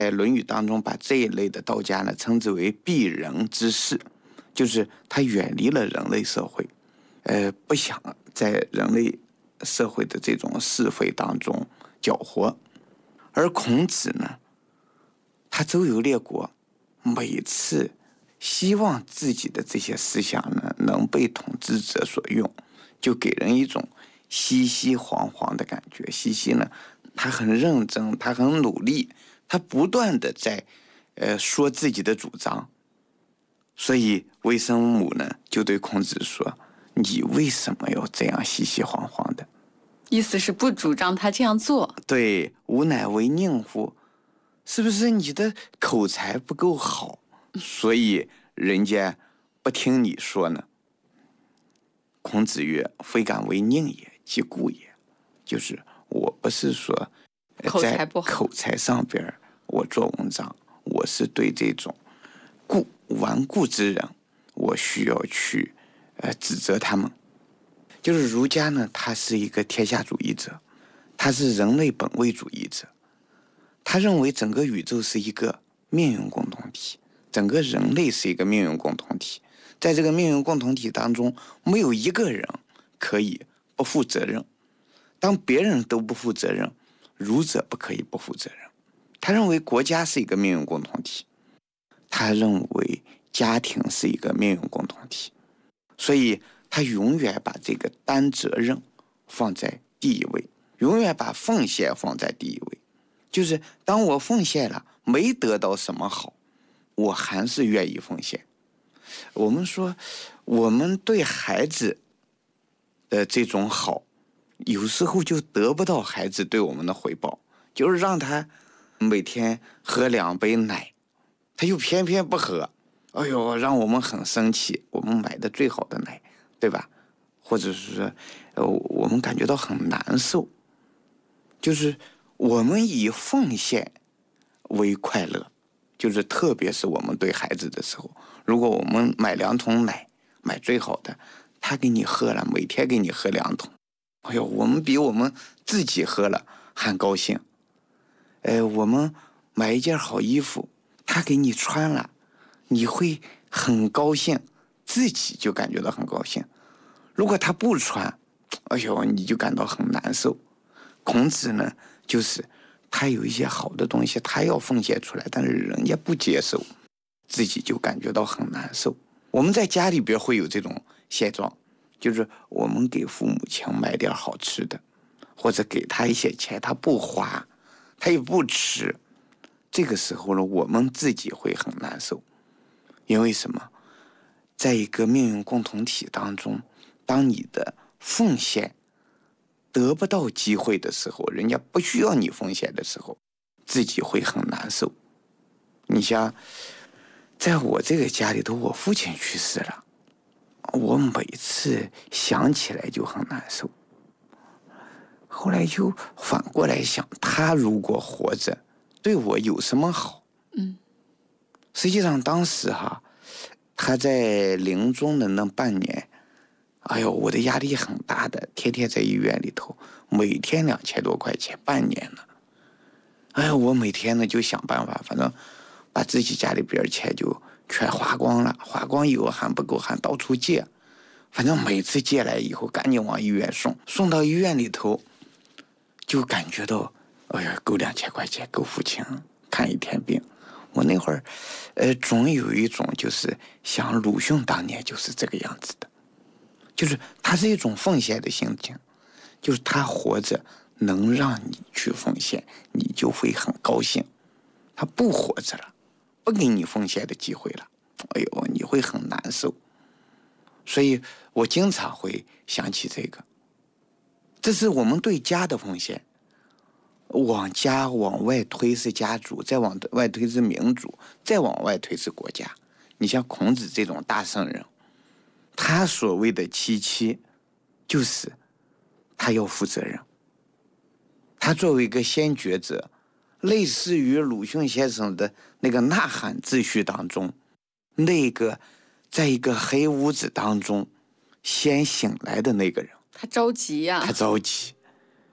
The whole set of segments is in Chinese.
在《论语》当中把这一类的道家呢称之为避人之士，就是他远离了人类社会，不想在人类社会的这种是非当中搅和。而孔子呢，他周游列国，每次希望自己的这些思想呢能被统治者所用，就给人一种熙熙攘攘的感觉。西西呢，他很认真，他很努力，他不断的在说自己的主张。所以微生母呢就对孔子说：“你为什么要这样熙熙攘攘的？” 意思是不主张他这样做。 对，吾乃为佞乎？是不是你的口才不够好，所以人家不听你说呢？孔子曰：“非敢为佞也，即故也。”就是我不是说在口才上边我做文章，我是对这种顽固之人，我需要去指责他们。就是儒家呢，他是一个天下主义者，他是人类本位主义者，他认为整个宇宙是一个命运共同体，整个人类是一个命运共同体，在这个命运共同体当中，没有一个人可以不负责任。当别人都不负责任，儒者不可以不负责任。他认为国家是一个命运共同体，他认为家庭是一个命运共同体，所以他永远把这个担责任放在第一位，永远把奉献放在第一位。就是当我奉献了，没得到什么好，我还是愿意奉献。我们说，我们对孩子的这种好，有时候就得不到孩子对我们的回报，就是让他每天喝2杯奶，他又偏偏不喝，哎呦，让我们很生气。我们买的最好的奶，对吧？或者是说，我们感觉到很难受。就是我们以奉献为快乐，就是特别是我们对孩子的时候，如果我们买2桶奶，买最好的，他给你喝了，每天给你喝2桶，哎呦，我们比我们自己喝了还高兴。我们买一件好衣服，他给你穿了，你会很高兴，自己就感觉到很高兴。如果他不穿，哎呦，你就感到很难受。孔子呢，就是他有一些好的东西，他要奉献出来，但是人家不接受，自己就感觉到很难受。我们在家里边会有这种现状，就是我们给父母亲买点好吃的，或者给他一些钱，他不花，他也不吃，这个时候呢，我们自己会很难受。因为什么？在一个命运共同体当中，当你的奉献得不到机会的时候，人家不需要你奉献的时候，自己会很难受。你像在我这个家里头，我父亲去世了，我每次想起来就很难受。后来就反过来想，他如果活着对我有什么好？实际上当时他在临终的那半年，哎呦，我的压力很大的，天天在医院里头，每天2000多块钱，半年了。哎呀，我每天呢就想办法，反正把自己家里边钱就全花光了，花光以后还不够，还到处借。反正每次借来以后，赶紧往医院送，送到医院里头，就感觉到，哎呀，够2000块钱，够父亲看1天病。我那会儿，总有一种就是像鲁迅当年就是这个样子的，就是他是一种奉献的心情，就是他活着能让你去奉献，你就会很高兴。他不活着了，不给你奉献的机会了，哎呦，你会很难受。所以我经常会想起这个，这是我们对家的奉献。往家往外推是家族，再往外推是民族，再往外推是国家。你像孔子这种大圣人，他所谓的七，就是他要负责任。他作为一个先觉者，类似于鲁迅先生的那个呐喊秩序当中，那个在一个黑屋子当中先醒来的那个人， 他着急呀， 他着急。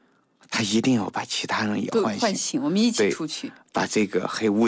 他一定要把其他人也都唤醒， 唤醒，我们一起对出去。 把这个黑屋